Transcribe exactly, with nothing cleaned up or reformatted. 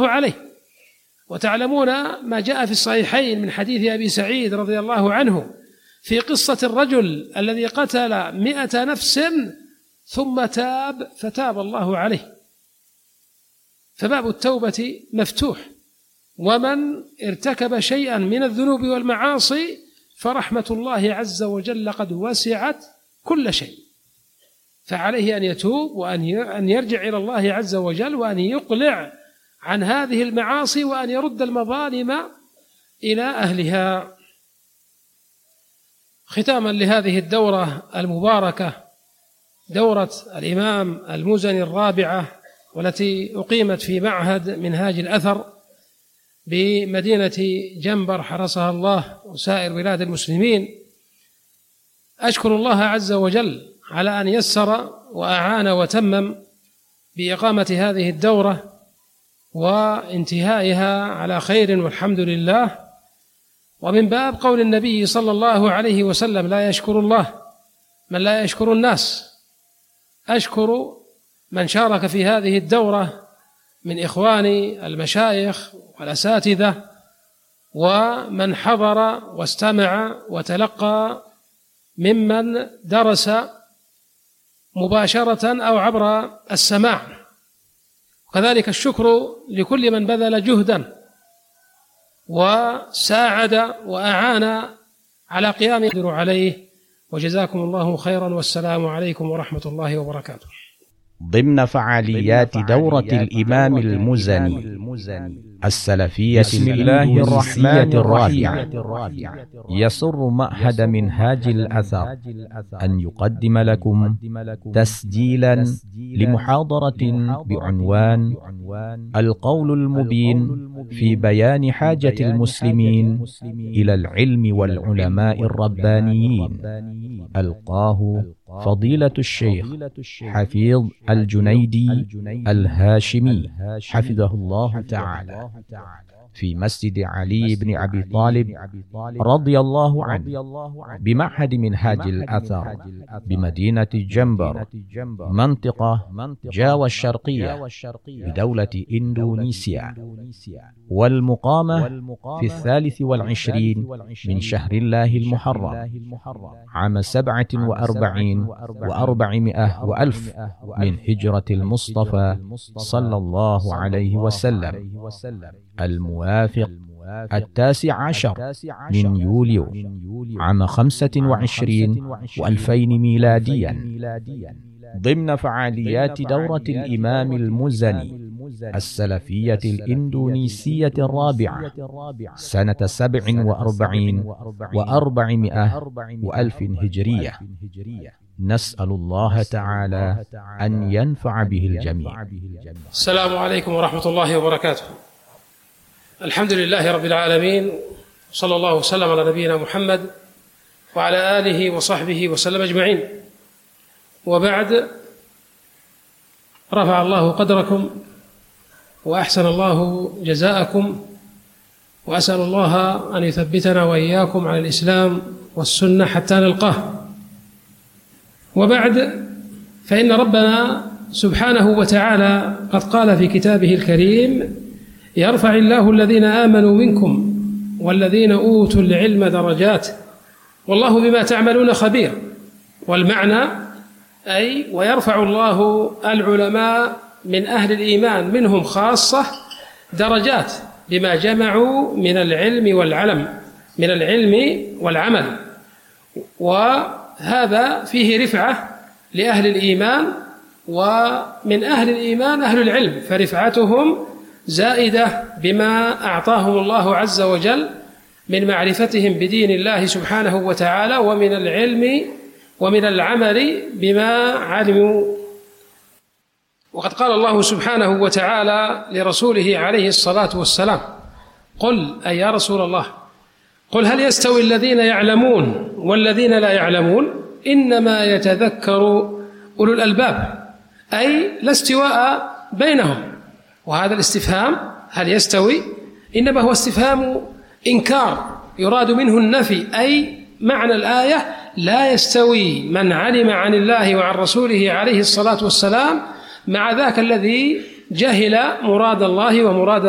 عليه. وتعلمون ما جاء في الصحيحين من حديث أبي سعيد رضي الله عنه في قصة الرجل الذي قتل مئة نفس ثم تاب فتاب الله عليه. فباب التوبة مفتوح، ومن ارتكب شيئا من الذنوب والمعاصي فرحمة الله عز وجل قد وسعت كل شيء، فعليه أن يتوب وأن يرجع إلى الله عز وجل، وأن يقلع عن هذه المعاصي، وأن يرد المظالم إلى أهلها. ختاما لهذه الدورة المباركة، دورة الإمام المزني الرابعة، والتي أقيمت في معهد منهاج الأثر بمدينة جنبر حرسها الله وسائر بلاد المسلمين، أشكر الله عز وجل على أن يسر وأعان وتمم بإقامة هذه الدورة وانتهائها على خير والحمد لله. ومن باب قول النبي صلى الله عليه وسلم: لا يشكر الله من لا يشكر الناس. أشكر من شارك في هذه الدورة من إخواني المشايخ والأساتذة، ومن حضر واستمع وتلقى ممن درس مباشرة أو عبر السماع. وكذلك الشكر لكل من بذل جهدا وساعد وأعان على قيام يقدر عليه، وجزاكم الله خيرا، والسلام عليكم ورحمة الله وبركاته. ضمن فعاليات دورة الإمام المزني السلفية بسم الله الرحمن الرحيم. يسر معهد منهاج الأثر أن يقدم لكم تسجيلا لمحاضرة بعنوان القول المبين في بيان حاجة المسلمين إلى العلم والعلماء الربانيين، ألقاه فضيلة الشيخ حفيظ الجنيدي الهاشمي حفظه الله تعالى في مسجد علي بن أبي طالب رضي الله عنه بمعهد منهاج الأثر بمدينة جنبر منطقة جاوا الشرقية بدولة إندونيسيا، والمقامة في الثالث والعشرين من شهر الله المحرم عام سبعة وأربعين وأربعمائة وألف من هجرة المصطفى صلى الله عليه وسلم، الموافق التاسع عشر من يوليو عام خمسة وعشرين وألفين ميلاديا، ضمن فعاليات دورة الإمام المزني السلفية الإندونيسية الرابعة سنة سبع وأربعين وأربعمائة وألف هجرية. نسأل الله تعالى أن ينفع به الجميع. السلام عليكم ورحمة الله وبركاته. الحمد لله رب العالمين، صلى الله وسلم على نبينا محمد وعلى آله وصحبه وسلم أجمعين. وبعد، رفع الله قدركم وأحسن الله جزاءكم، وأسأل الله أن يثبتنا وإياكم على الإسلام والسنة حتى نلقاه. وبعد، فإن ربنا سبحانه وتعالى قد قال في كتابه الكريم: يرفع الله الذين آمنوا منكم والذين أوتوا العلم درجات والله بما تعملون خبير. والمعنى أي ويرفع الله العلماء من أهل الإيمان منهم خاصة درجات بما جمعوا من العلم والعلم من العلم والعمل، وهذا فيه رفعة لأهل الإيمان، ومن أهل الإيمان أهل العلم، فرفعتهم زائدة بما أعطاهم الله عز وجل من معرفتهم بدين الله سبحانه وتعالى، ومن العلم ومن العمل بما علموا. وقد قال الله سبحانه وتعالى لرسوله عليه الصلاة والسلام: قل أي يا رسول الله قل هل يستوي الذين يعلمون والذين لا يعلمون إنما يتذكر أولو الألباب، أي لا استواء بينهم. وهذا الاستفهام هل يستوي إنما هو استفهام إنكار يراد منه النفي، أي معنى الآية لا يستوي من علم عن الله وعن رسوله عليه الصلاة والسلام مع ذاك الذي جهل مراد الله ومراد